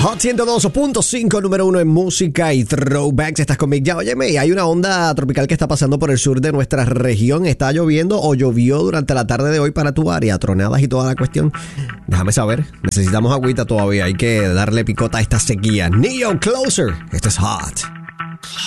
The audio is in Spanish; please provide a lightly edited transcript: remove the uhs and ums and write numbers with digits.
Hot 102.5, número 1 en música y throwbacks. Estás conmigo. Ya, óyeme, hay una onda tropical que está pasando por el sur de nuestra región. ¿Está lloviendo o llovió durante la tarde de hoy para tu área? Tronadas y toda la cuestión. Déjame saber. Necesitamos agüita todavía. Hay que darle picota a esta sequía. Neo Closer. Esto es Hot.